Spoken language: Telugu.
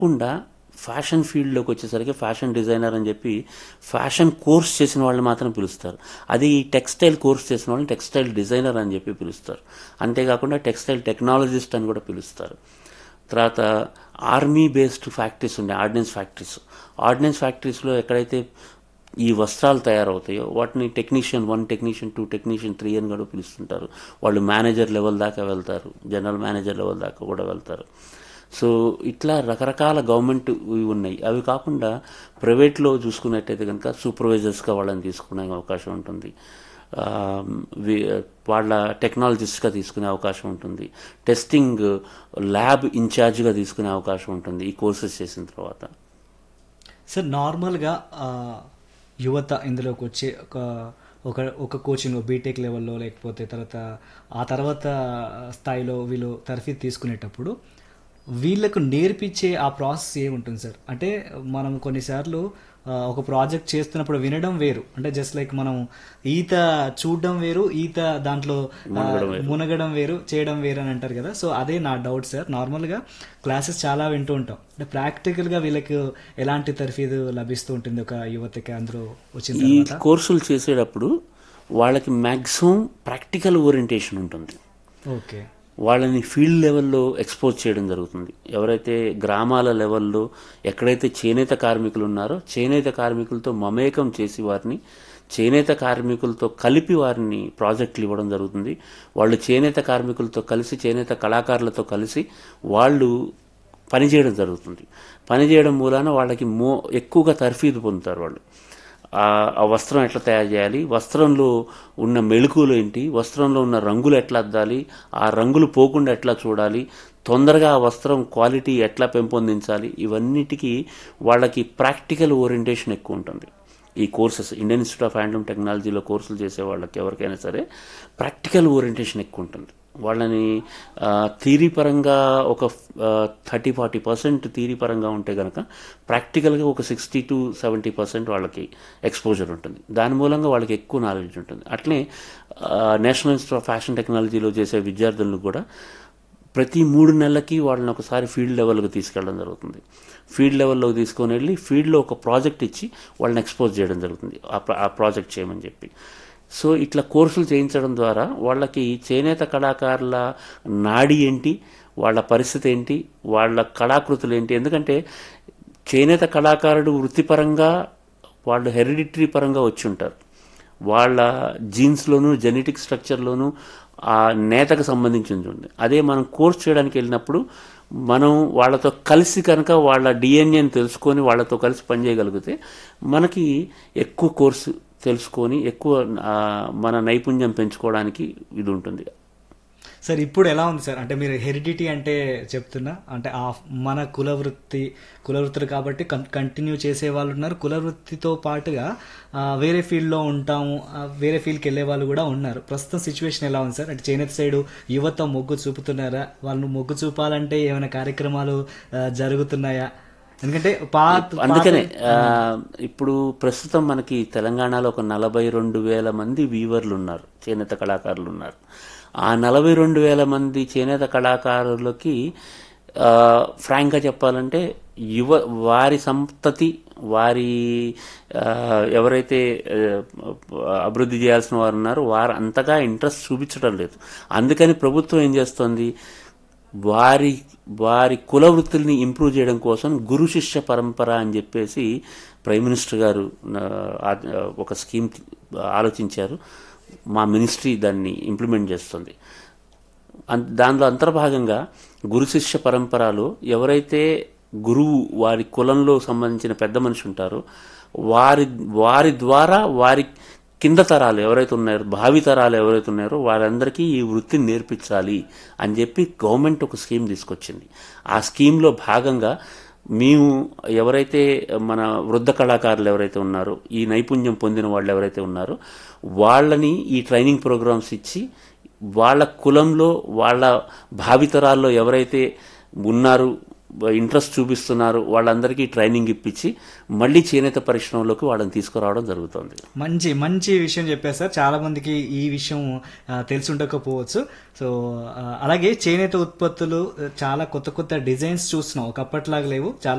కాకుండా ఫ్యాషన్ ఫీల్డ్లోకి వచ్చేసరికి ఫ్యాషన్ డిజైనర్ అని చెప్పి ఫ్యాషన్ కోర్స్ చేసిన వాళ్ళని మాత్రం పిలుస్తారు. అది టెక్స్టైల్ కోర్స్ చేసిన వాళ్ళని టెక్స్టైల్ డిజైనర్ అని చెప్పి పిలుస్తారు. అంతేకాకుండా టెక్స్టైల్ టెక్నాలజిస్ట్ అని కూడా పిలుస్తారు. తర్వాత ఆర్మీ బేస్డ్ ఫ్యాక్టరీస్ ఉన్నాయి, ఆర్డినెన్స్ ఫ్యాక్టరీస్లో ఎక్కడైతే ఈ వస్త్రాలు తయారవుతాయో వాటిని టెక్నీషియన్ 1, టెక్నీషియన్ 2, టెక్నీషియన్ 3 అని కూడా పిలుస్తుంటారు. వాళ్ళు మేనేజర్ లెవెల్ దాకా వెళ్తారు, జనరల్ మేనేజర్ లెవెల్ దాకా కూడా వెళ్తారు. సో ఇట్లా రకరకాల గవర్నమెంట్ ఉన్నాయి. అవి కాకుండా ప్రైవేట్లో చూసుకున్నట్టయితే కనుక సూపర్వైజర్స్గా వాళ్ళని తీసుకునే అవకాశం ఉంటుంది, వాళ్ళ టెక్నాలజిస్ట్గా తీసుకునే అవకాశం ఉంటుంది, టెస్టింగ్ ల్యాబ్ ఇన్ఛార్జ్గా తీసుకునే అవకాశం ఉంటుంది ఈ కోర్సెస్ చేసిన తర్వాత. సార్ నార్మల్గా యువత ఇందులోకి వచ్చే ఒక ఒక కోచింగ్ బీటెక్ లెవెల్లో లేకపోతే ఆ తర్వాత స్థాయిలో వీళ్ళు తరఫీ తీసుకునేటప్పుడు వీళ్ళకు నేర్పించే ఆ ప్రాసెస్ ఏముంటుంది సార్? అంటే మనం కొన్నిసార్లు ఒక ప్రాజెక్ట్ చేస్తున్నప్పుడు వినడం వేరు, అంటే జస్ట్ లైక్ మనం ఈత చూడడం వేరు, ఈత దాంట్లో మునగడం వేరు, చేయడం వేరు అని అంటారు కదా. సో అదే నా డౌట్ సార్. నార్మల్గా క్లాసెస్ చాలా వింటూ ఉంటాం, అంటే ప్రాక్టికల్గా వీళ్ళకి ఎలాంటి తర్ఫీదు లభిస్తూ ఉంటుంది ఒక యువతకి అందరూ వచ్చిన ఈ తర్వాత? కోర్సులు చేసేటప్పుడు వాళ్ళకి మ్యాక్సిమం ప్రాక్టికల్ ఓరియంటేషన్ ఉంటుంది. ఓకే. వాళ్ళని ఫీల్డ్ లెవెల్లో ఎక్స్పోజ్ చేయడం జరుగుతుంది. ఎవరైతే గ్రామాల లెవెల్లో ఎక్కడైతే చేనేత కార్మికులు ఉన్నారో చేనేత కార్మికులతో మమేకం చేసి వారిని చేనేత కార్మికులతో కలిపి వారిని ప్రాజెక్టులు ఇవ్వడం జరుగుతుంది. వాళ్ళు చేనేత కార్మికులతో కలిసి చేనేత కళాకారులతో కలిసి వాళ్ళు పనిచేయడం జరుగుతుంది. పనిచేయడం మూలాన వాళ్ళకి ఎక్కువగా తర్ఫీదు పొందుతారు. వాళ్ళు ఆ వస్త్రం ఎట్లా తయారు చేయాలి, వస్త్రంలో ఉన్న మెళుకువలు ఏంటి, వస్త్రంలో ఉన్న రంగులు ఎట్లా అద్దాలి, ఆ రంగులు పోకుండా ఎట్లా చూడాలి, తొందరగా ఆ వస్త్రం క్వాలిటీ ఎట్లా పెంపొందించాలి, ఇవన్నిటికీ వాళ్ళకి ప్రాక్టికల్ ఓరియంటేషన్ ఎక్కువ ఉంటుంది. ఈ courses Indian institute of handloom టెక్నాలజీలో కోర్సులు చేసే వాళ్ళకి ఎవరికైనా సరే ప్రాక్టికల్ ఓరియంటేషన్ ఎక్కువ ఉంటుంది. వాళ్ళని థియరీ పరంగా ఒక 30-40% థియరీ పరంగా ఉంటే కనుక ప్రాక్టికల్గా ఒక 60-70% వాళ్ళకి ఎక్స్పోజర్ ఉంటుంది. దాని మూలంగా వాళ్ళకి ఎక్కువ నాలెడ్జ్ ఉంటుంది. అట్లే నేషనల్ ఇన్స్టిట్యూట్ ఆఫ్ ఫ్యాషన్ టెక్నాలజీలో చేసే విద్యార్థులను కూడా ప్రతి 3 నెలలకి వాళ్ళని ఒకసారి ఫీల్డ్ లెవెల్కి తీసుకెళ్ళడం జరుగుతుంది. ఫీల్డ్ లెవెల్లోకి తీసుకొని వెళ్ళి ఫీల్డ్లో ఒక ప్రాజెక్ట్ ఇచ్చి వాళ్ళని ఎక్స్పోజ్ చేయడం జరుగుతుంది, ఆ ప్రాజెక్ట్ చేయమని చెప్పి. సో ఇట్లా కోర్సులు చేయించడం ద్వారా వాళ్ళకి చేనేత కళాకారుల నాడి ఏంటి, వాళ్ళ పరిస్థితి ఏంటి, వాళ్ళ కళాకృతులు ఏంటి. ఎందుకంటే చేనేత కళాకారుడు వృత్తిపరంగా వాళ్ళు హెరిడిటరీ పరంగా వచ్చి ఉంటారు. వాళ్ళ జీన్స్లోనూ జెనెటిక్ స్ట్రక్చర్లోనూ ఆ నేతకు సంబంధించి ఉంటుంది. అదే మనం కోర్స్ చేయడానికి వెళ్ళినప్పుడు మనం వాళ్ళతో కలిసి కనుక వాళ్ళ డిఎన్ఏని తెలుసుకొని వాళ్ళతో కలిసి పనిచేయగలిగితే మనకి ఎక్కువ కోర్సు తెలుసుకొని ఎక్కువ మన నైపుణ్యం పెంచుకోవడానికి ఇది ఉంటుంది. సార్ ఇప్పుడు ఎలా ఉంది సార్? అంటే మీరు హెరిడిటీ అంటే చెప్తున్నా, అంటే మన కులవృత్తులు కాబట్టి కంటిన్యూ చేసే వాళ్ళు ఉన్నారు, కులవృత్తితో పాటుగా వేరే ఫీల్డ్లో ఉంటాము, వేరే ఫీల్డ్కి వెళ్ళే వాళ్ళు కూడా ఉన్నారు. ప్రస్తుతం సిచ్యువేషన్ ఎలా ఉంది సార్? అంటే చేనేత సైడు యువత మొగ్గు చూపుతున్నారా? వాళ్ళు మొగ్గు చూపాలంటే ఏమైనా కార్యక్రమాలు జరుగుతున్నాయా? ఎందుకంటే అందుకనే ఇప్పుడు ప్రస్తుతం మనకి తెలంగాణలో ఒక 42,000 మంది వీవర్లు ఉన్నారు, చేనేత కళాకారులు ఉన్నారు. ఆ 42,000 మంది చేనేత కళాకారులకి ఫ్రాంక్గా చెప్పాలంటే వారి సంతతి వారి ఎవరైతే అభివృద్ధి చేయాల్సిన వారు ఉన్నారో వారు అంతగా ఇంట్రెస్ట్ చూపించడం లేదు. అందుకని ప్రభుత్వం ఏం చేస్తోంది, వారి కుల వృత్తుల్ని ఇంప్రూవ్ చేయడం కోసం గురు శిష్య పరంపర అని చెప్పేసి ప్రైమ్ మినిస్టర్ గారు ఒక స్కీమ్ ఆలోచించారు. మా మినిస్ట్రీ దాన్ని ఇంప్లిమెంట్ చేస్తుంది. దానిలో అంతర్భాగంగా గురు శిష్య పరంపరలో ఎవరైతే గురువు వారి కులంలో సంబంధించిన పెద్ద మనిషి ఉంటారో వారి ద్వారా వారి కింద తరాలు ఎవరైతే ఉన్నారో భావి తరాలు ఎవరైతే ఉన్నారో వారందరికీ ఈ వృత్తిని నేర్పించాలి అని చెప్పి గవర్నమెంట్ ఒక స్కీమ్ తీసుకొచ్చింది. ఆ స్కీమ్లో భాగంగా మేము ఎవరైతే మన వృద్ధ కళాకారులు ఎవరైతే ఉన్నారో ఈ నైపుణ్యం పొందిన వాళ్ళు ఎవరైతే ఉన్నారో వాళ్ళని ఈ ట్రైనింగ్ ప్రోగ్రామ్స్ ఇచ్చి వాళ్ళ కులంలో వాళ్ళ భావితరాల్లో ఎవరైతే ఉన్నారు ఇంట్రెస్ట్ చూపిస్తున్నారు వాళ్ళందరికీ ట్రైనింగ్ ఇప్పించి మళ్ళీ చేనేత పరిశ్రమలోకి వాళ్ళని తీసుకురావడం జరుగుతుంది. మంచి మంచి విషయం చెప్పారు సార్. చాలా మందికి ఈ విషయం తెలిసి ఉండకపోవచ్చు. సో అలాగే చేనేత ఉత్పత్తులు చాలా కొత్త కొత్త డిజైన్స్ చూస్తున్నాం, ఒకప్పట్లాగా లేవు. చాలా